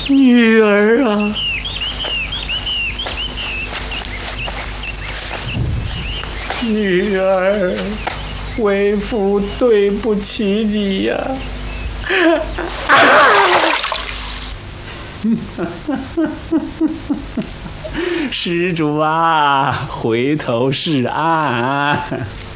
女儿啊，女儿，为父对不起你呀！施主啊，回头是岸。